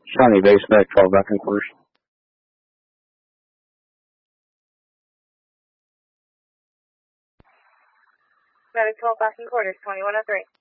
Shawnee Base, back 12 back in quarters. Medic 12 back in quarters, 2103.